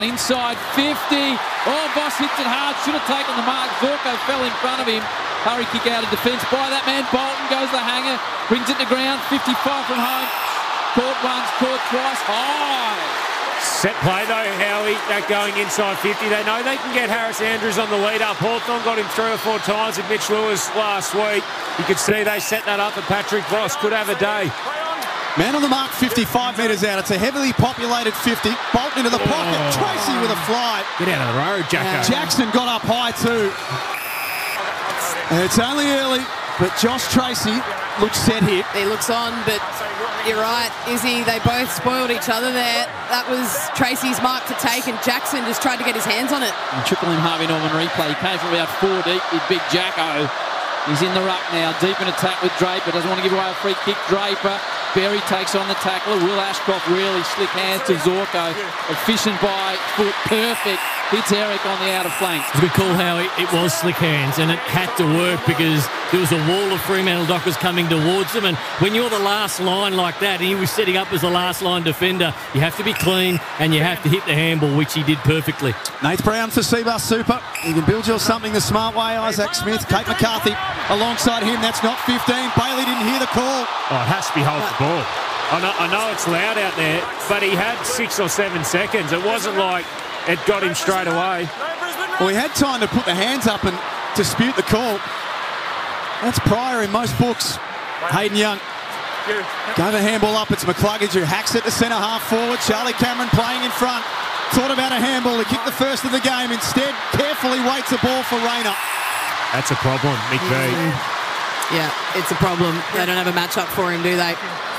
Inside 50. Oh, Voss hits it hard. Should have taken the mark. Zorko fell in front of him. Hurry kick out of defence by that man. Bolton goes the hanger. Brings it to ground. 55 from home. Caught once, caught twice. High. Set play though, Howie, that going inside 50. They know they can get Harris Andrews on the lead up. Hawthorn got him 3 or 4 times with Mitch Lewis last week. You could see they set that up, and Patrick Voss could have a day. Man on the mark, 55 metres out. It's a heavily populated 50. Bolton into the pocket. Tracy with a fly. Get out of the road, Jacko. Jackson got up high too. And it's only early, but Josh Tracy looks set here. He looks on, but you're right, Izzy. They both spoiled each other there. That was Tracy's mark to take, and Jackson just tried to get his hands on it. And triple him Harvey Norman replay. He came from about 4 deep with Big Jacko. He's in the ruck now, deep in attack with Draper. Doesn't want to give away a free kick. Draper. Berry takes on the tackler. Will Ashcroft really slick hands to Zorko. Efficient by foot. Perfect. Hits Eric on the outer flank. It's a good call, Howie. It was slick hands, and it had to work because there was a wall of Fremantle Dockers coming towards them. And when you're the last line like that, and he was setting up as the last line defender, you have to be clean and you have to hit the handball, which he did perfectly. Nath Brown for Seabus Super. You can build you something the smart way. Isaac Smith, Kate McCarthy alongside him. That's not 15. Bailey didn't hear the call. Oh, it has to be hold the ball. I know it's loud out there, but he had 6 or 7 seconds. It wasn't like it got him straight away. Well, he had time to put the hands up and dispute the call. That's prior in most books. Hayden Young. Go the handball up. It's McCluggage who hacks it to centre half forward. Charlie Cameron playing in front. Thought about a handball to kick the first of the game. Instead, carefully waits a ball for Rayner. That's a problem, Mick B. Yeah, it's a problem. They don't have a match-up for him, do they?